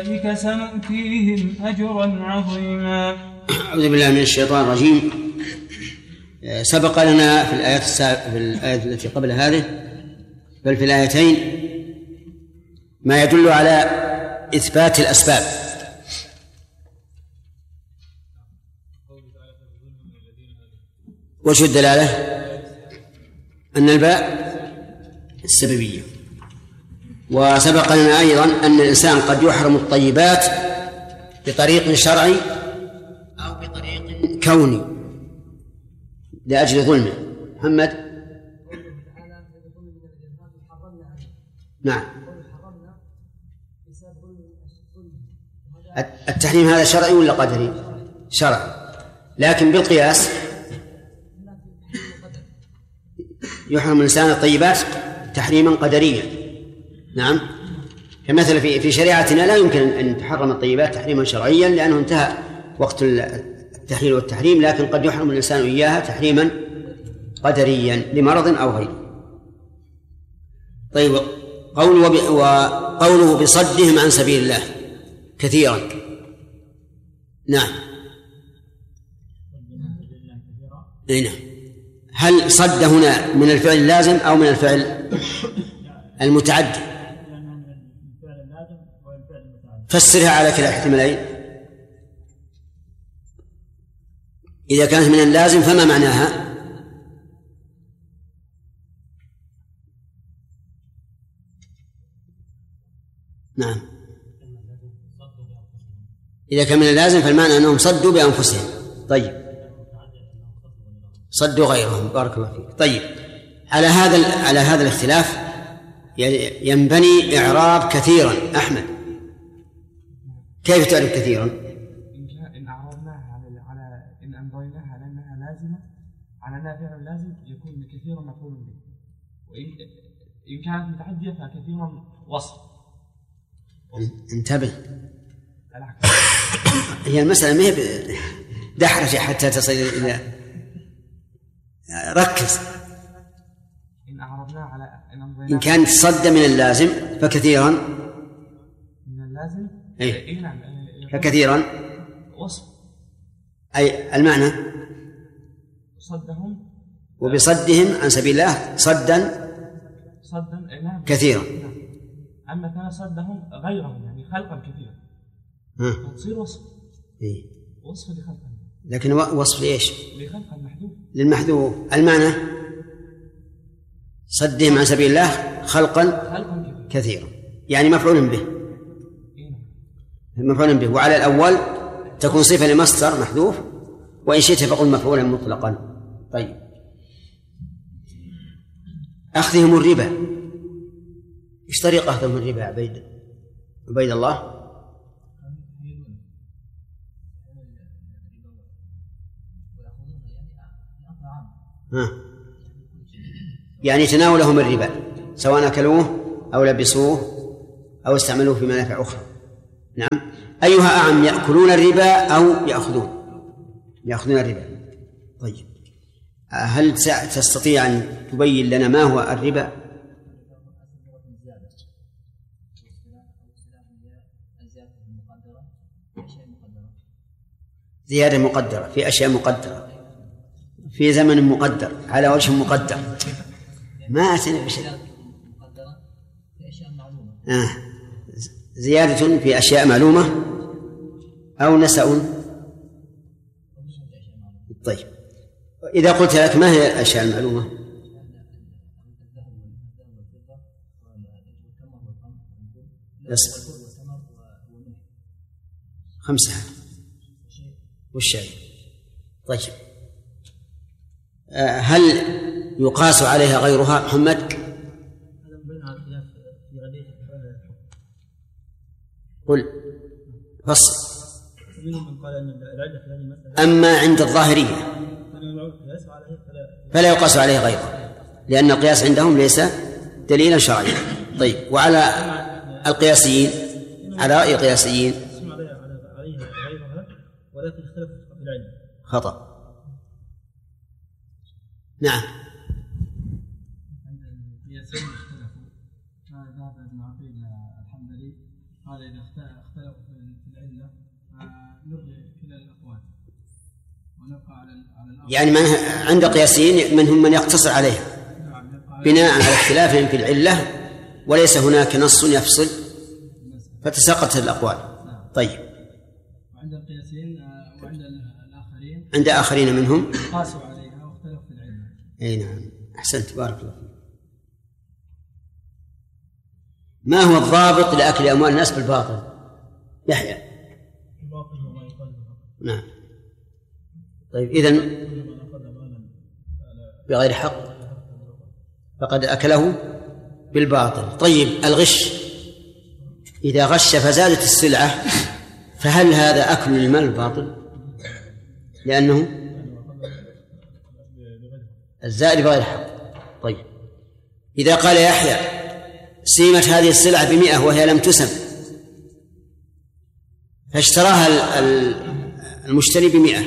أولئك سنؤتيهم أجرا عظيما. أعوذ بالله من الشيطان الرجيم. سبق لنا في الآية التي قبل هذه بل في الآيتين ما يدل على إثبات الأسباب. وش الدلالة؟ أن الباء السببية. وسبق لنا أيضا أن الإنسان قد يحرم الطيبات بطريق شرعي أو بطريق كوني لأجل ظلمه. محمد. نعم. التحريم هذا شرعي ولا قدري؟ شرعي، لكن بالقياس يحرم الإنسان الطيبات تحريما قدريا. نعم، كمثل في شريعتنا لا يمكن أن تحرم الطيبات تحريما شرعيا لأنه انتهى وقت التحليل والتحريم، لكن قد يحرم الإنسان إياها تحريما قدريا لمرض أو غيره. طيب، وقوله بصدهم عن سبيل الله كثيرا. نعم. نعم. هل صد هنا من الفعل اللازم أو من الفعل المتعدي؟ فسرها على كلا احتمالين. إذا كانت من اللازم فما معناها؟ نعم، إذا كان من اللازم فالمعنى أنهم صدوا بأنفسهم. طيب، صدوا غيرهم. بارك الله فيك. طيب، على هذا الاختلاف ينبني إعراب كثيرا. أحمد، كيف تعرف كثيرا؟ إن أعرضناها على إن أمضيناها على أنها لازمة على أنها فعل لازم يكون كثيرا مفعول به، وإن كانت متعدية فكثيرا وصف. انتبه، هي المسألة ما هي دحرجة حتى تصل إلى ركز. إن كانت صد من اللازم فكثيرا من اللازم فكثيرا وصف، أي المعنى صدهم وبصدهم عن سبيل الله صدا كثيرا. أما كان صدهم غيرهم يعني خلقا كثيرا تصير وصف. وصف لخلقا، لكن وصف لإيش؟ لخلق المحذوف، للمحذوف. المعنى صدهم عن سبيل الله خلقا كثيرا، يعني مفعول به. مفعول به. وعلى الأول تكون صفة لمصدر محذوف، وإن شئت فقل مفعولا مطلقا. طيب، أخذهم الربا، إيش طريقة أخذهم الربا عبيد الله؟ يعني تناولهم الربا سواء أكلوه أو لبسوه أو استعملوه في منافع أخرى. نعم. أيها أعم، يأكلون الربا أو يأخذون الربا؟ طيب، هل تستطيع أن تبين لنا ما هو الربا؟ زيادة مقدرة في أشياء مقدرة في زمن مقدر على وجه مقدر. ما أتنا بشيء. زيادة في أشياء معلومة أو نسأ. طيب، إذا قلت لك ما هي الأشياء المعلومة؟ خمسة والشاي. طيب، هل يقاس عليها غيرها؟ محمد، قل فصل. أما عند الظاهرية فلا يقاس عليه غيره، لأن القياس عندهم ليس دليلا شرعيا. طيب، وعلى القياسيين، على رأي القياسيين ولكن اختلف في العلم خطأ. نعم. القياسين اختلفوا، فذهب ابن عقيل الحنبلي قال إذا اختلفوا يعني من عند قياسيين منهم من يقتصر عليها بناء على اختلافهم في العلة وليس هناك نص يفصل فتساقطت الأقوال. طيب وعند القياسيين وعند الآخرين عند آخرين منهم قاسوا عليها واختلفوا في العلة. أي نعم أحسنت بارك الله فيك. ما هو الضابط لأكل أموال الناس بالباطل؟ يحيى. الباطل هو ما يقال. نعم. طيب إذن بغير حق فقد أكله بالباطل. طيب الغش إذا غش فزادت السلعة فهل هذا أكل المال بالباطل؟ لأنه الزائد بغير حق. طيب إذا قال يحيى سيمت هذه السلعة ب100 وهي لم تسم فاشتراها المشتري ب100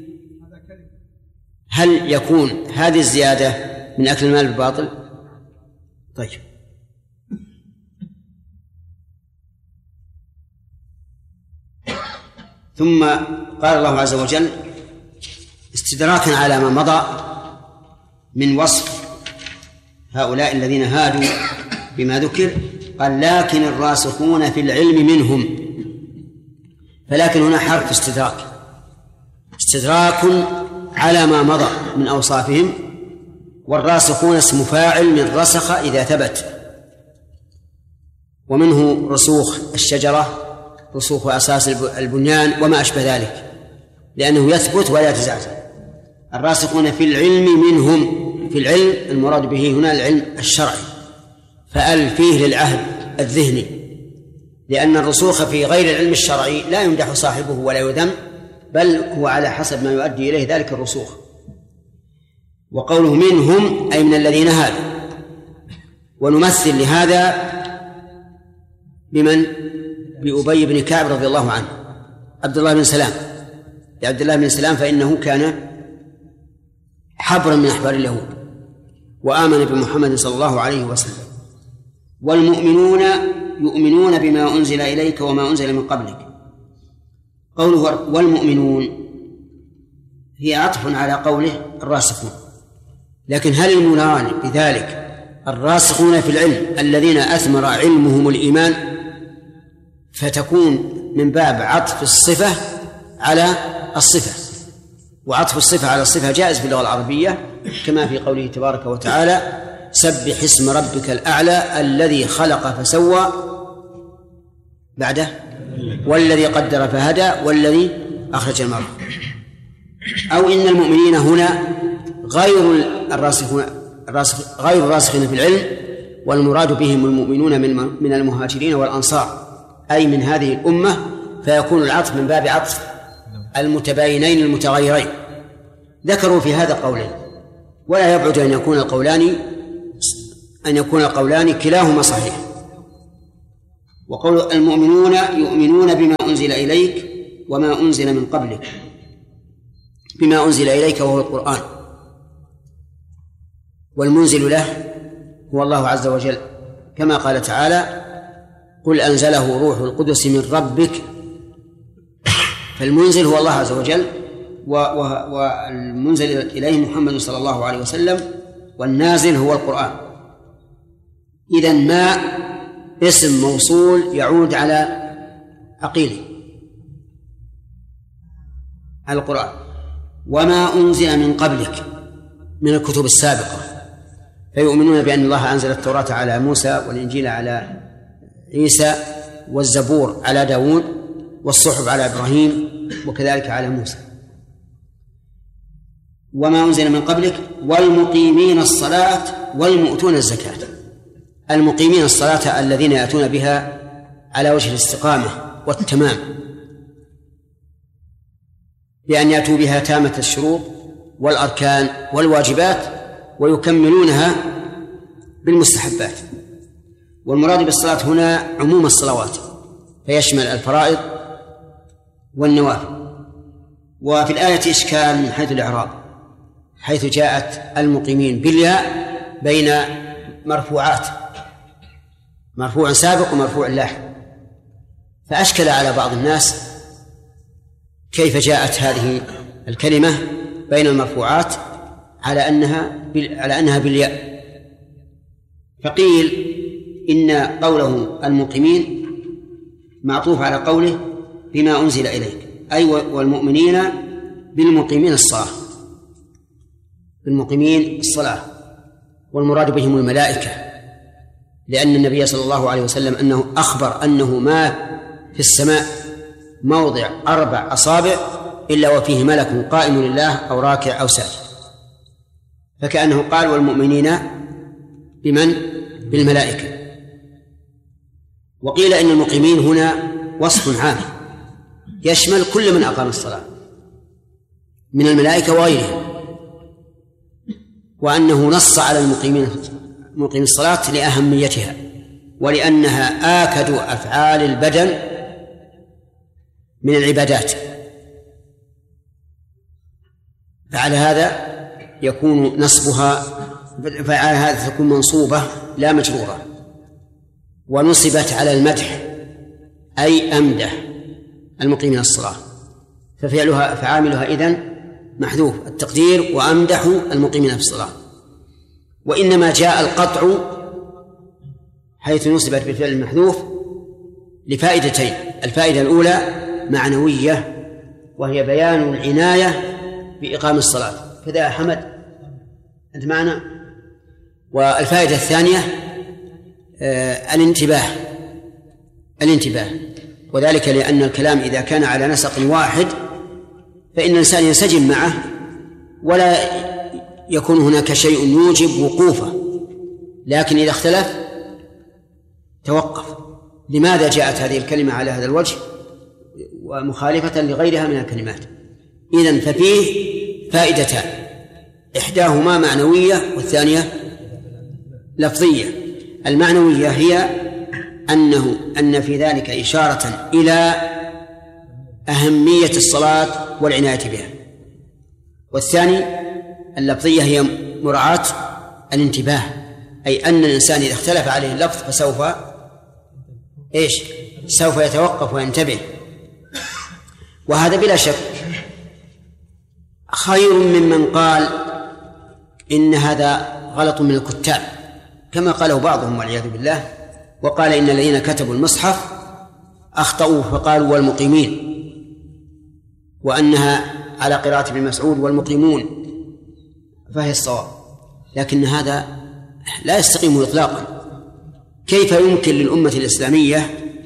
هل يكون هذه الزيادة من أكل المال بالباطل؟ طيب ثم قال الله عز وجل استدراكا على ما مضى من وصف هؤلاء الذين هادوا بما ذكر قال لكن الراسخون في العلم منهم. فلكن هنا حرف استدراك على ما مضى من أوصافهم، والراسخون اسم فاعل من رسخ إذا ثبت، ومنه رسوخ الشجرة رسوخ أساس البنيان وما أشبه ذلك لأنه يثبت ولا يتزعزع. الراسخون في العلم منهم، في العلم المراد به هنا العلم الشرعي، فأل فيه للعهد الذهني، لأن الرسوخ في غير العلم الشرعي لا يمدح صاحبه ولا يذم، بل هو على حسب ما يؤدي إليه ذلك الرسوخ. وقوله منهم أي من الذين هادوا. ونمثل لهذا بمن؟ بأبي بن كعب رضي الله عنه. عبد الله بن سلام، لعبد الله بن سلام فإنه كان حبرا من أحبار اليهود وآمن بمحمد صلى الله عليه وسلم. والمؤمنون يؤمنون بما أنزل إليك وما أنزل من قبلك. قوله والمؤمنون هي عطف على قوله الراسخون، لكن هل المراد بذلك الراسخون في العلم الذين أثمر علمهم الإيمان، فتكون من باب عطف الصفة على الصفة، وعطف الصفة على الصفة جائز في اللغة العربية كما في قوله تبارك وتعالى سبح اسم ربك الأعلى الذي خلق فسوى بعده والذي قدر فهدى والذي أخرج المرء. أو إن المؤمنين هنا غير الراسخين في العلم، والمراد بهم المؤمنون من المهاجرين والأنصار أي من هذه الأمة، فيكون العطف من باب عطف المتباينين المتغيرين. ذكروا في هذا قولين، ولا يبعد أن يكون القولان كلاهما صحيح. وقول المؤمنون يؤمنون بما أنزل إليك وما أنزل من قبلك، بما أنزل إليك وهو القرآن، والمنزل له هو الله عز وجل كما قال تعالى قل أنزله روح القدس من ربك. فالمنزل هو الله عز وجل، والمنزل إليه محمد صلى الله عليه وسلم، والنازل هو القرآن. إذن ما اسم موصول يعود على عقيله على القرآن. وما أنزل من قبلك من الكتب السابقة، فيؤمنون بأن الله أنزل التوراة على موسى والإنجيل على عيسى والزبور على داود والصحف على إبراهيم وكذلك على موسى. وما أنزل من قبلك والمقيمين الصلاة والمؤتون الزكاة. المقيمين الصلاة الذين يأتون بها على وجه الاستقامة والتمام، بأن يأتوا بها تامة الشروط والأركان والواجبات ويكملونها بالمستحبات. والمراد بالصلاة هنا عموم الصلوات، فيشمل الفرائض والنوافل. وفي الآية إشكال من حيث الإعراب، حيث جاءت المقيمين بالياء بين مرفوعات، مرفوع سابق ومرفوع لاحق، فأشكل على بعض الناس كيف جاءت هذه الكلمة بين المرفوعات على أنها بالياء، فقيل إن قوله المقيمين معطوف على قوله بما أنزل إليك، أي والمؤمنين بالمقيمين الصلاة، بالمقيمين الصلاة، والمراد بهم الملائكة، لأن النبي صلى الله عليه وسلم أنه أخبر أنه ما في السماء موضع 4 أصابع إلا وفيه ملك قائم لله أو راكع أو ساجد، فكأنه قال والمؤمنين بمن؟ بالملائكة. وقيل إن المقيمين هنا وصف عام يشمل كل من أقام الصلاة من الملائكة وغيرهم، وأنه نص على مقيم الصلاة لأهميتها ولأنها آكد أفعال البدن من العبادات، فعلى هذا يكون نصبها، فعلى هذا تكون منصوبة لا مجرورة، ونصبت على المدح أي أمدح المقيمين الصلاة، فعاملها إذن محذوف التقدير وأمدح المقيمين في الصلاة. وإنما جاء القطع حيث نصبت بالفعل المحذوف لفائدتين: الفائدة الأولى معنوية وهي بيان العناية بإقام الصلاة، كذا يا حمد أنت معنا. والفائدة الثانية الانتباه، وذلك لأن الكلام إذا كان على نسق واحد فإن الإنسان ينسجم معه ولا يكون هناك شيء يوجب وقوفه، لكن إذا اختلف توقف. لماذا جاءت هذه الكلمة على هذا الوجه ومخالفة لغيرها من الكلمات؟ إذن ففيه فائدتان، إحداهما معنوية والثانية لفظية. المعنوية هي أن في ذلك إشارة إلى أهمية الصلاة والعناية بها، والثاني اللفظية هي مراعاة الانتباه، أي أن الإنسان إذا اختلف عليه اللفظ فسوف سوف يتوقف وينتبه. وهذا بلا شك خير ممن قال إن هذا غلط من الكتاب كما قاله بعضهم والعياذ بالله، وقال إن الذين كتبوا المصحف أخطأوا فقالوا والمقيمين، وأنها على قراءة ابن مسعود والمقيمون، فهي الصواب. لكن هذا لا يستقيم إطلاقا. كيف يمكن للأمة الإسلامية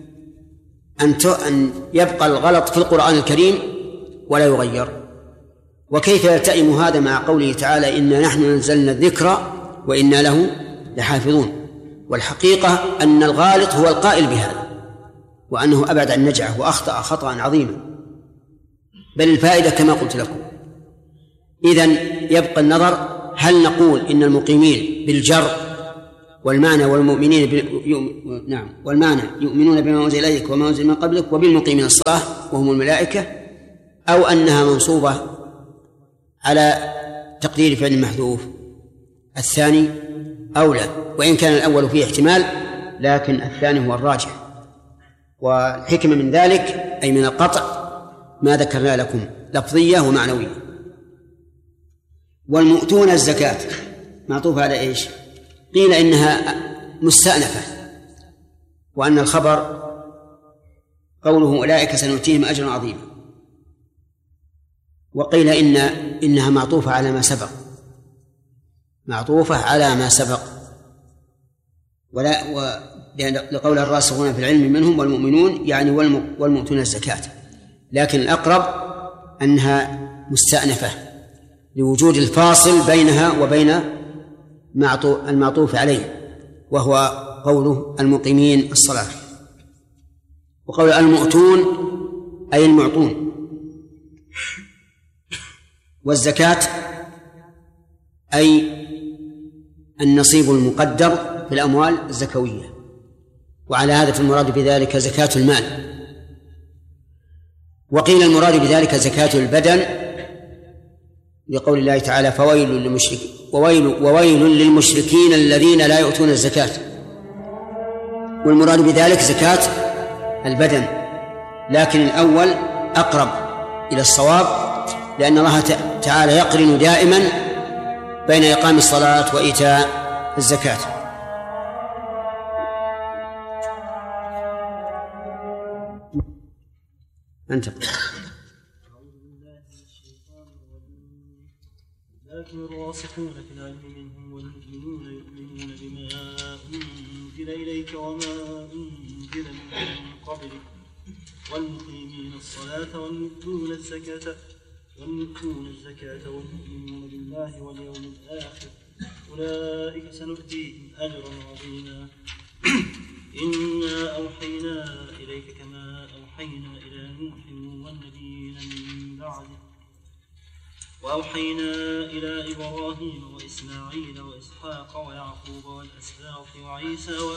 أن يبقى الغلط في القرآن الكريم ولا يغير؟ وكيف يلتئم هذا مع قوله تعالى إنا نحن نزلنا الذكر وإنا له لحافظون؟ والحقيقة أن الغالط هو القائل بهذا، وأنه أبعد عن نجعه وأخطأ خطأ عظيما، بل الفائدة كما قلت لكم. إذن يبقى النظر، هل نقول إن المقيمين بالجر والمعنى والمؤمنين والمعنى يؤمنون بما أنزل إليك وما أنزل من قبلك وبالمقيمين الصلاة وهم الملائكة، أو أنها منصوبة على تقدير فعل محذوف؟ الثاني أولى، وإن كان الأول فيه احتمال، لكن الثاني هو الراجح. والحكمة من ذلك أي من القطع ما ذكرنا لكم لفظية ومعنوية. والمؤتون الزكاة معطوف على إيش؟ قيل إنها مستأنفة، وأن الخبر قوله أولئك سنؤتيهم أجرا عظيما، وقيل إنها معطوفة على ما سبق، معطوفة على ما سبق، لقول الراسخون في العلم منهم والمؤمنون يعني والمؤتون الزكاة، لكن الأقرب أنها مستأنفة لوجود الفاصل بينها وبين المعطوف عليه، وهو قوله المقيمين الصلاة. وقول المؤتون أي المعطون، والزكاة أي النصيب المقدر في الأموال الزكوية، وعلى هذا فالمراد بذلك زكاة المال. وقيل المراد بذلك زكاة البدن لقول الله تعالى وويل للمشركين الذين لا يؤتون الزكاة، والمراد بذلك زكاة البدن، لكن الأول أقرب إلى الصواب لأن الله تعالى يقرن دائما بين إقام الصلاة وإيتاء الزكاة. أنت لكن الراسخون في العلم منهم والمؤمنون يؤمنون بما أنزل إليك وما أنزل من قبلك والمقيمين الصلاة والمؤتون الزكاة والمؤمنون بالله واليوم الآخر أولئك سنؤتيهم أجرا عظيما. إنا أوحينا إليك كما أوحينا إلى نوح والنبيين من بعده وأوحينا إلى إبراهيم وإسماعيل وإسحاق ويعقوب والأسباط وعيسى